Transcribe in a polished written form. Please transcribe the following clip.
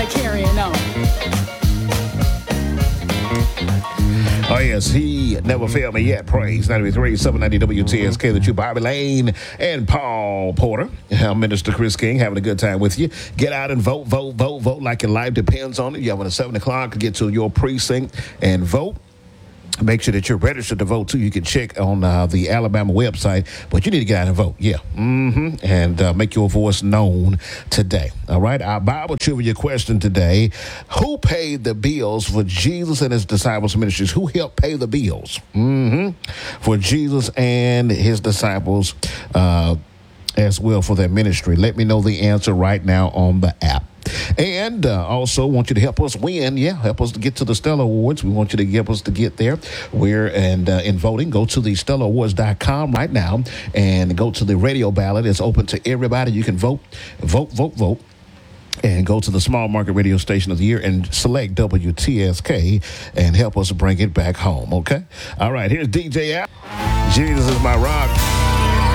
carrying on. Oh, yes, he never failed me yet. Praise 93.3, 790 WTSK, the two Bobby Lane and Paul Porter. I'm Minister Chris King, having a good time with you. Get out and vote like your life depends on it. You have a 7 o'clock to get to your precinct and vote. Make sure that you're registered to vote, too. You can check on the Alabama website, but you need to get out and vote, yeah. And make your voice known today, all right? Our Bible trivia question today, who paid the bills for Jesus and his disciples' ministries? Who helped pay the bills for Jesus and his disciples as well for their ministry? Let me know the answer right now on the app. And also want you to help us win. Yeah, help us to get to the Stellar Awards. We want you to help us to get there. In voting, go to the StellarAwards.com right now and go to the radio ballot. It's open to everybody. You can vote. And go to the Small Market Radio Station of the Year and select WTSK and help us bring it back home, okay? All right, here's DJ Al. Jesus is my rock.